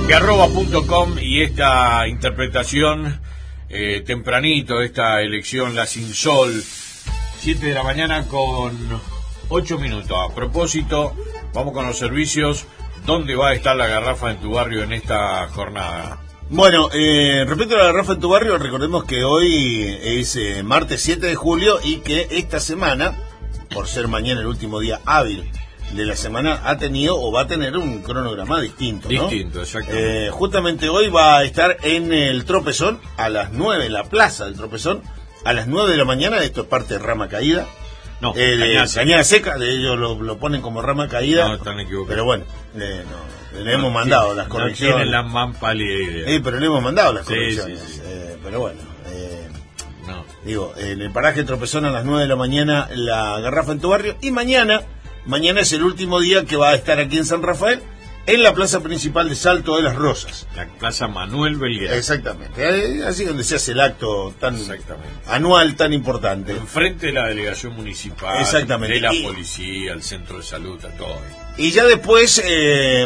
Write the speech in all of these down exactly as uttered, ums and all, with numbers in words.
Garroba punto com y esta interpretación eh, tempranito de esta elección, la Sin Sol, siete de la mañana con ocho minutos. A propósito, vamos con los servicios. ¿Dónde va a estar la garrafa en tu barrio en esta jornada? Bueno, eh, respecto a la garrafa en tu barrio, recordemos que hoy es eh, martes siete de julio y que esta semana, por ser mañana el último día hábil de la semana, ha tenido o va a tener un cronograma distinto, ¿no? Distinto, exactamente. Eh, justamente hoy va a estar en el Tropezón a las nueve, en la plaza del Tropezón, a las nueve de la mañana. Esto es parte de Rama Caída. No, eh, de Cañada Seca. Cañada Seca, de ellos lo, lo ponen como Rama Caída. No, están equivocados. Pero bueno, eh, no, le No hemos mandado tiene- las No correcciones. tienen la más pálida idea. Eh, pero le hemos mandado las Sí, correcciones. sí, sí. Eh, pero bueno, eh, No. digo, en el paraje Tropezón a las nueve de la mañana la garrafa en tu barrio. Y mañana, mañana es el último día que va a estar aquí en San Rafael, en la plaza principal de Salto de las Rosas. La Plaza Manuel Belguera. Exactamente, eh, así donde se hace el acto tan Exactamente. anual, tan importante. Enfrente de la delegación municipal, Exactamente. de la Y- policía, el centro de salud, está todo ahí. Y ya después eh,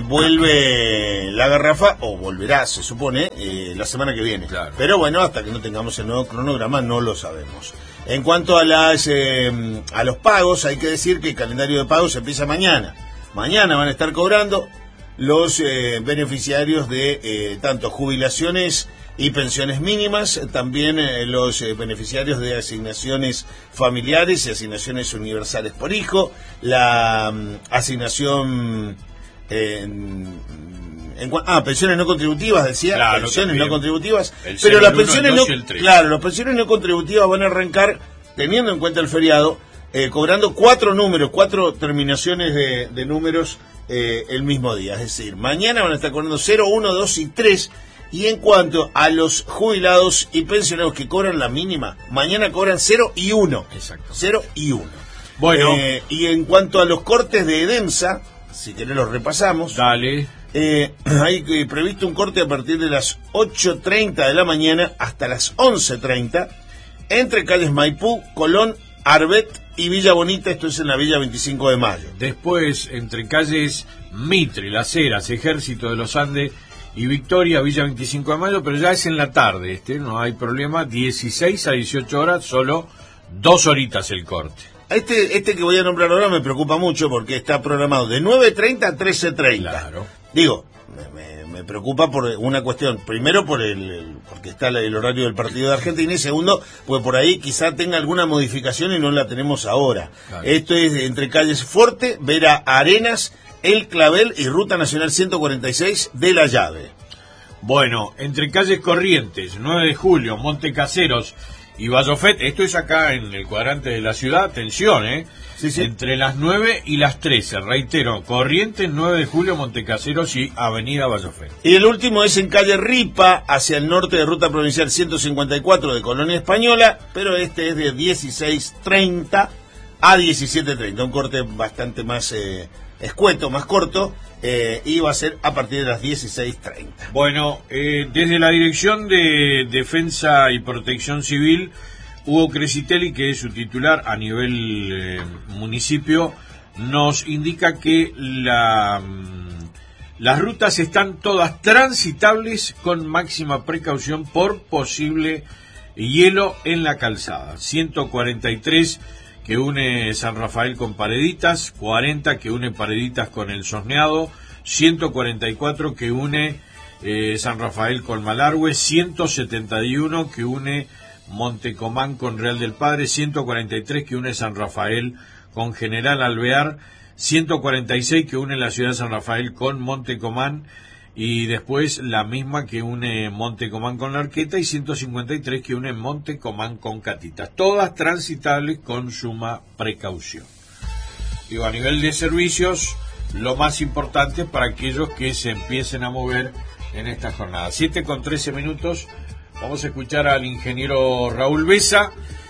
vuelve la garrafa, o volverá, se supone, eh, la semana que viene. Claro. Pero bueno, hasta que no tengamos el nuevo cronograma no lo sabemos. En cuanto a las eh, a los pagos, hay que decir que el calendario de pagos empieza mañana. Mañana van a estar cobrando los eh, beneficiarios de eh, tanto jubilaciones y pensiones mínimas, también eh, los eh, beneficiarios de asignaciones familiares y asignaciones universales por hijo, la mm, asignación eh, en, en cua- ah, pensiones no contributivas, decía, Claro, pensiones también. no contributivas, El pero cero, las el uno, pensiones el no, dos y el tres. claro, las pensiones no contributivas van a arrancar teniendo en cuenta el feriado, eh, cobrando cuatro números, cuatro terminaciones de, de números eh, el mismo día. Es decir, mañana van a estar cobrando cero, uno, dos y tres. Y en cuanto a los jubilados y pensionados que cobran la mínima, mañana cobran cero y uno. Exacto. cero y uno. Bueno. Eh, y en cuanto a los cortes de EDENSA, si querés los repasamos. Dale. Eh, hay eh, previsto un corte a partir de las ocho treinta de la mañana hasta las once treinta entre calles Maipú, Colón, Arbet y Villa Bonita. Esto es en la Villa veinticinco de mayo. Después, entre calles Mitre, Las Heras, Ejército de los Andes y Victoria, Villa veinticinco de mayo, pero ya es en la tarde, este, no hay problema, dieciséis a dieciocho horas, solo dos horitas el corte. Este, este que voy a nombrar ahora me preocupa mucho porque está programado de nueve treinta a trece treinta. Claro. Digo, me, me, me preocupa por una cuestión. Primero, por el, el- porque está el, el horario del partido de Argentina. Y segundo, pues por ahí quizá tenga alguna modificación y no la tenemos ahora. Claro. Esto es entre calles Forte, Vera Arenas, El Clavel y Ruta Nacional ciento cuarenta y seis de La Llave. Bueno, entre calles Corrientes, nueve de julio, Montecaseros y Vallofet, esto es acá en el cuadrante de la ciudad, atención, ¿eh? Sí, sí. Entre las nueve y las trece, reitero, Corrientes, nueve de julio, Montecaseros y Avenida Vallofet. Y el último es en calle Ripa, hacia el norte de Ruta Provincial ciento cincuenta y cuatro de Colonia Española, pero este es de dieciséis treinta a diecisiete treinta, un corte bastante más eh, escueto, más corto, eh, y va a ser a partir de las dieciséis treinta. Bueno, eh, desde la Dirección de Defensa y Protección Civil, Hugo Cresitelli, que es su titular a nivel eh, municipio, nos indica que la, mm, las rutas están todas transitables con máxima precaución por posible hielo en la calzada. ciento cuarenta y tres que une San Rafael con Pareditas, cuarenta que une Pareditas con El Sosneado, ciento cuarenta y cuatro que une eh, San Rafael con Malargüe, ciento setenta y uno que une Montecomán con Real del Padre, ciento cuarenta y tres que une San Rafael con General Alvear, ciento cuarenta y seis que une la ciudad de San Rafael con Montecomán, y después la misma que une Montecomán con La Arqueta, y ciento cincuenta y tres que une Montecomán con Catitas. Todas transitables con suma precaución. Digo, a nivel de servicios, lo más importante para aquellos que se empiecen a mover en esta jornada. siete con trece minutos, vamos a escuchar al ingeniero Raúl Besa,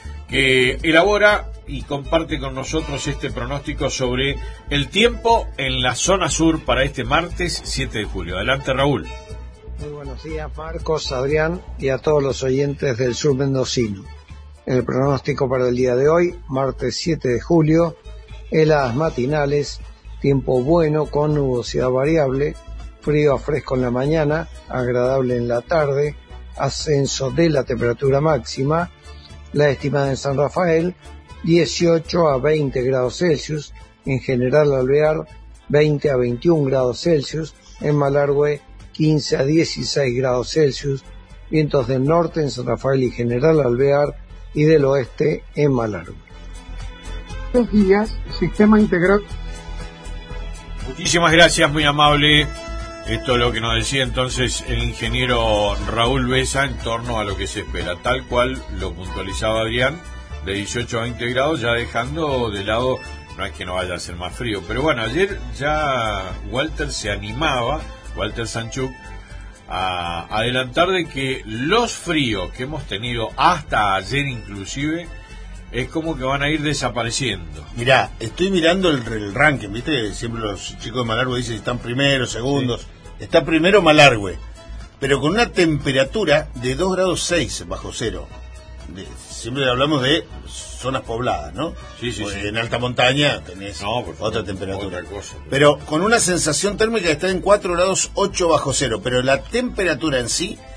que elabora y comparte con nosotros este pronóstico sobre el tiempo en la zona sur para este martes siete de julio. Adelante, Raúl. Muy buenos días, Marcos, Adrián y a todos los oyentes del sur mendocino. El pronóstico para el día de hoy, martes siete de julio, heladas matinales, tiempo bueno con nubosidad variable, frío a fresco en la mañana, agradable en la tarde, ascenso de la temperatura máxima, la estimada en San Rafael, dieciocho a veinte grados Celsius, en General Alvear, veinte a veintiún grados Celsius, en Malargüe, quince a dieciséis grados Celsius, vientos del norte en San Rafael y General Alvear, y del oeste en Malargüe. Dos días, sistema integrado. Muchísimas gracias, muy amable. Esto es lo que nos decía entonces el ingeniero Raúl Besa en torno a lo que se espera, tal cual lo puntualizaba Adrián, de dieciocho a veinte grados, ya dejando de lado, no es que no vaya a ser más frío, pero bueno, ayer ya Walter se animaba, Walter Sanchuk, a adelantar de que los fríos que hemos tenido hasta ayer inclusive es como que van a ir desapareciendo. Mirá, estoy mirando el, el ranking, ¿viste? Siempre los chicos de Malargüe dicen que están primeros, segundos. Sí. Está primero Malargüe, pero con una temperatura de dos grados seis bajo cero. De, siempre hablamos de zonas pobladas, ¿no? Sí, sí, sí. En alta montaña tenés no, otra favor, temperatura. Otra cosa, pero... pero con una sensación térmica que está en cuatro grados ocho bajo cero, pero la temperatura en sí